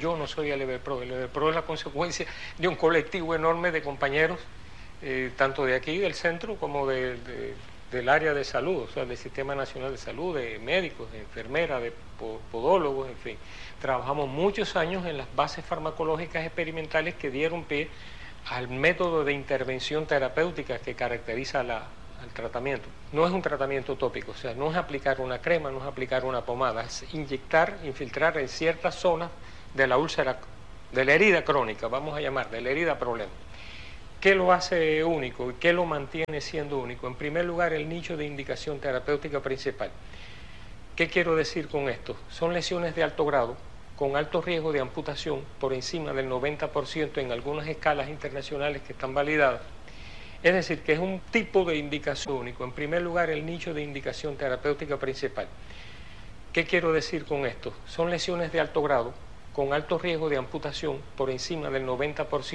Yo no soy el EverPro es la consecuencia de un colectivo enorme de compañeros, tanto de aquí, del centro, como del área de salud, o sea, del Sistema Nacional de Salud, de médicos, de enfermeras, de podólogos, en fin. Trabajamos muchos años en las bases farmacológicas experimentales que dieron pie al método de intervención terapéutica que caracteriza al tratamiento. No es un tratamiento tópico, o sea, no es aplicar una crema, no es aplicar una pomada, es inyectar, infiltrar en ciertas zonas de la úlcera, de la herida crónica, vamos a llamar, de la herida problema. ¿Qué lo hace único y qué lo mantiene siendo único? En primer lugar, el nicho de indicación terapéutica principal. ¿Qué quiero decir con esto? Son lesiones de alto grado, con alto riesgo de amputación, por encima del 90% en algunas escalas internacionales que están validadas. Es decir, que es un tipo de indicación único. En primer lugar, el nicho de indicación terapéutica principal. ¿Qué quiero decir con esto? Son lesiones de alto grado, con alto riesgo de amputación, por encima del 90%